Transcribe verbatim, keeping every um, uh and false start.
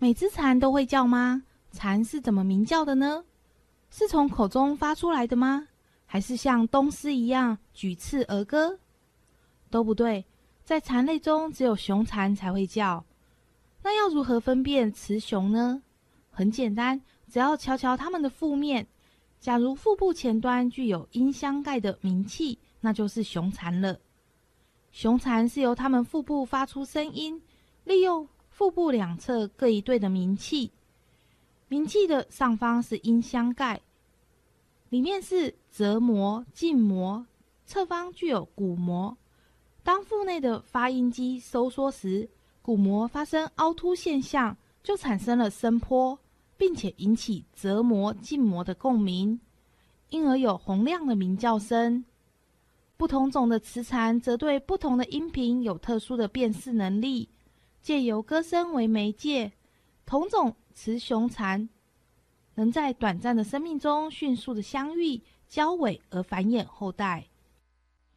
每只蝉都会叫吗？蝉是怎么鸣叫的呢？是从口中发出来的吗？还是像东施一样举翅而歌？都不对，在蝉类中只有雄蝉才会叫。那要如何分辨雌雄呢？很简单，只要瞧瞧它们的腹面，假如腹部前端具有阴箱盖的鸣器，那就是雄蝉了。雄蝉是由它们腹部发出声音，利用腹部两侧各一对的鸣器。鸣器的上方是阴箱盖，里面是膈膜、静膜，侧方具有鼓膜。当腹内的发音肌收缩时，鼓膜发生凹凸现象，就产生了声波，并且引起膈膜、静膜的共鸣，因而有洪亮的鸣叫声。不同种的雌蝉则对不同的音频有特殊的辨识能力，借由歌声为媒介，同种雌雄蝉能在短暂的生命中迅速的相遇、交尾而繁衍后代。